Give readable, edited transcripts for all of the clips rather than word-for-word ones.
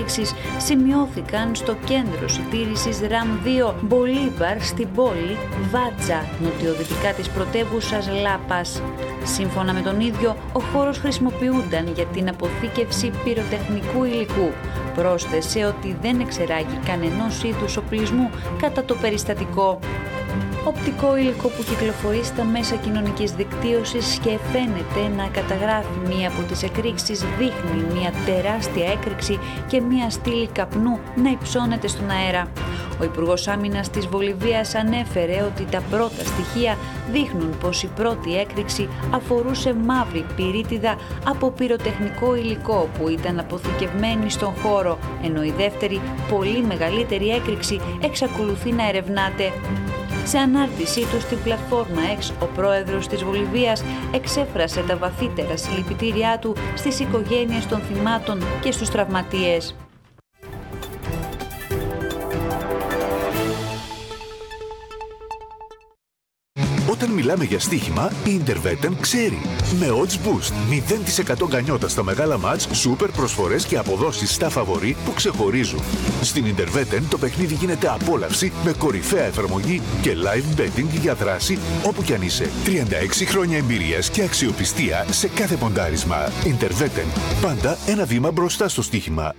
εκρήξεις σημειώθηκαν στο κέντρο συντήρησης RAM2 Μπολίβαρ στην πόλη Βάτσα, νοτιοδυτικά της πρωτεύουσας Λάπας. Σύμφωνα με τον ίδιο, ο χώρος χρησιμοποιούνταν για την αποθήκευση πυροτεχνικού υλικού. Πρόσθεσε ότι δεν εξεράγει κανενός είδους οπλισμού κατά το περιστατικό. Οπτικό υλικό που κυκλοφορεί στα μέσα κοινωνικής δικτύωσης και φαίνεται να καταγράφει μία από τις εκρήξεις δείχνει μία τεράστια έκρηξη και μία στήλη καπνού να υψώνεται στον αέρα. Ο Υπουργός Άμυνας της Βολιβίας ανέφερε ότι τα πρώτα στοιχεία δείχνουν πως η πρώτη έκρηξη αφορούσε μαύρη πυρίτιδα από πυροτεχνικό υλικό που ήταν αποθηκευμένη στον χώρο, ενώ η δεύτερη, πολύ μεγαλύτερη έκρηξη εξακολουθεί να ερευνάται. Σε ανάρτησή του στην πλατφόρμα X, ο πρόεδρος της Βολιβίας εξέφρασε τα βαθύτερα συλληπιτήριά του στις οικογένειες των θυμάτων και στους τραυματίες. Όταν μιλάμε για στοίχημα, η Intervetten ξέρει. Με odds boost, 0% γκανιότα στα μεγάλα μάτς, σούπερ προσφορές και αποδόσεις στα φαβορί που ξεχωρίζουν. Στην Intervetten το παιχνίδι γίνεται απόλαυση με κορυφαία εφαρμογή και live betting για δράση όπου κι αν είσαι. 36 χρόνια εμπειρίας και αξιοπιστία σε κάθε ποντάρισμα. Intervetten, πάντα ένα βήμα μπροστά στο στοίχημα.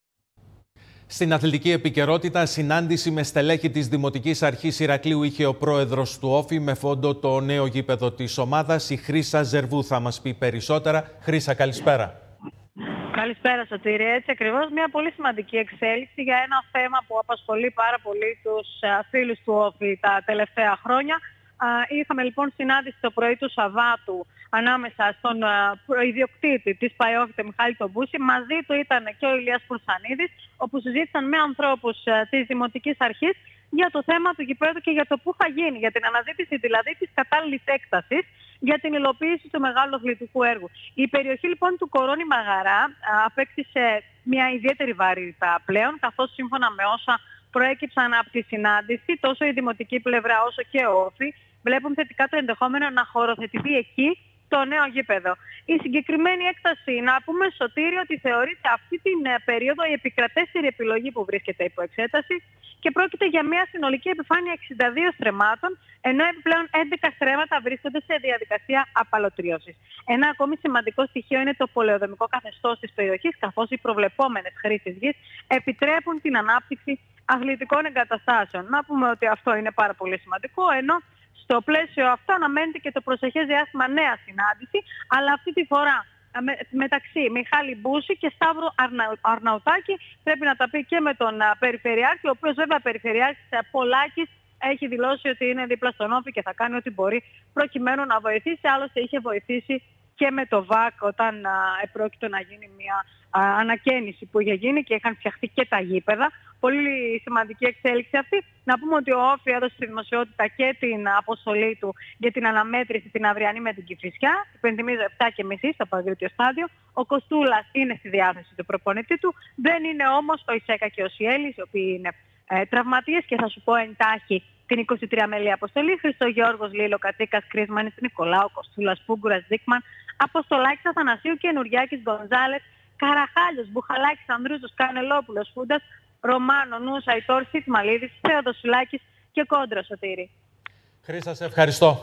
Στην αθλητική επικαιρότητα, συνάντηση με στελέχη της Δημοτικής Αρχής Ηρακλείου είχε ο πρόεδρος του Όφη με φόντο το νέο γήπεδο της ομάδας. Η Χρύσα Ζερβού θα μας πει περισσότερα. Χρύσα, καλησπέρα. Καλησπέρα, Σωτήρη. Έτσι ακριβώς, μια πολύ σημαντική εξέλιξη για ένα θέμα που απασχολεί πάρα πολύ τους φίλους του Όφη τα τελευταία χρόνια. Είχαμε λοιπόν συνάντηση το πρωί του Σαββάτου ανάμεσα στον ιδιοκτήτη της ΠΑΕΟΦ, τον Μιχάλη τον Μπούση. Μαζί του ήταν και ο Ηλίας Προυσανίδης, όπου συζήτησαν με ανθρώπους της Δημοτικής Αρχής για το θέμα του γηπέδου και για το πού θα γίνει, για την αναζήτηση δηλαδή της κατάλληλης έκτασης για την υλοποίηση του μεγάλου αθλητικού έργου. Η περιοχή λοιπόν του Κορώνη Μαγαρά απέκτησε μια ιδιαίτερη βαρύτητα πλέον, καθώς σύμφωνα με όσα προέκυψαν από τη συνάντηση, τόσο η δημοτική πλευρά όσο και ο Όφη βλέπουν θετικά το ενδεχόμενο να χωροθετηθεί εκεί το νέο γήπεδο. Η συγκεκριμένη έκταση, να πούμε, Σωτήριο, ότι θεωρείται αυτή την περίοδο η επικρατέστερη επιλογή που βρίσκεται υπό εξέταση και πρόκειται για μια συνολική επιφάνεια 62 στρεμμάτων, ενώ επιπλέον 11 στρέμματα βρίσκονται σε διαδικασία απαλωτρίωσης. Ένα ακόμη σημαντικό στοιχείο είναι το πολεοδομικό καθεστώς της περιοχής, καθώς οι προβλεπόμενες χρήσεις γης επιτρέπουν την ανάπτυξη αθλητικών εγκαταστάσεων. Να πούμε ότι αυτό είναι πάρα πολύ σημαντικό, ενώ στο πλαίσιο αυτό αναμένεται και το προσεχές διάστημα νέα συνάντηση, αλλά αυτή τη φορά μεταξύ Μιχάλη Μπούση και Σταύρου Αρναουτάκη, πρέπει να τα πει και με τον Περιφερειάρχη, ο οποίος βέβαια Περιφερειάρχης Πολάκης έχει δηλώσει ότι είναι δίπλα στον Όφη και θα κάνει ό,τι μπορεί προκειμένου να βοηθήσει. Άλλωστε είχε βοηθήσει και με το ΒΑΚ όταν επρόκειτο να γίνει μια ανακαίνιση που είχε γίνει και είχαν φτιαχτεί και τα γήπεδα. Πολύ σημαντική εξέλιξη αυτή. Να πούμε ότι ο Όφη έδωσε στη δημοσιότητα και την αποστολή του για την αναμέτρηση την αυριανή με την Κηφισιά. Υπενθυμίζω 7:30 στο Παγκρίτιο Στάδιο. Ο Κοστούλας είναι στη διάθεση του προπονητή του. Δεν είναι όμως ο Ισέκα και ο Σιέλης, οι οποίοι είναι τραυματίες, και θα σου πω εντάχει την 23 μέλη αποστολή. Χριστογεώργος Λίλο, Κατσίκας, Κρίσμανης, Νικολάου, Κοστούλας, Πούγκουρας, Δίκμαν, Αποστολάκης, Αθανασίου και Νουριάκης, Γκονζάλες, Καραχάλιος, Μπουχαλάκης, Ανδρούζος, Κανελόπουλος, Φούντας, Ρωμάνο, Νούσα, Αϊτόρ, Σιτμαλίδης, Θεοδοσουλάκης και Κόντρο, Σωτήρη. Χρύσα, σε ευχαριστώ.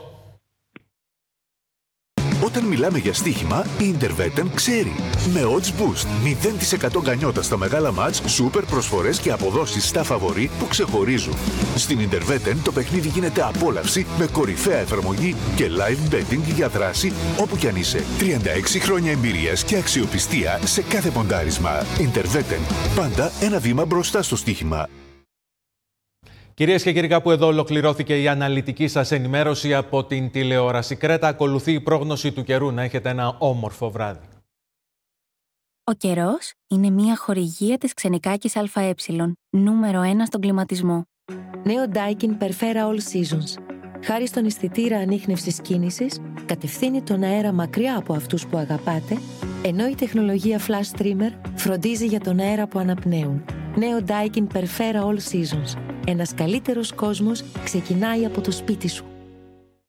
Όταν μιλάμε για στοίχημα, η Intervetten ξέρει. Με odds boost, 0% γκανιότα στα μεγάλα μάτς, σούπερ προσφορές και αποδόσεις στα φαβορί που ξεχωρίζουν. Στην Intervetten το παιχνίδι γίνεται απόλαυση με κορυφαία εφαρμογή και live betting για δράση όπου κι αν είσαι. 36 χρόνια εμπειρίας και αξιοπιστία σε κάθε ποντάρισμα. Intervetten, πάντα ένα βήμα μπροστά στο στοίχημα. Κυρίες και κύριοι, κάπου εδώ ολοκληρώθηκε η αναλυτική σας ενημέρωση από την τηλεόραση Κρέτα. Ακολουθεί η πρόγνωση του καιρού. Να έχετε ένα όμορφο βράδυ. Ο καιρός είναι μια χορηγία της Ξενικάκης ΑΕ, νούμερο 1 στον κλιματισμό. Νέο Daikin Perfera All Seasons. Χάρη στον αισθητήρα ανίχνευσης κίνησης, κατευθύνει τον αέρα μακριά από αυτούς που αγαπάτε, ενώ η τεχνολογία Flash Streamer φροντίζει για τον αέρα που αναπνέουν. Νέο Daikin Perfera All Seasons. Ένας καλύτερος κόσμος ξεκινάει από το σπίτι σου.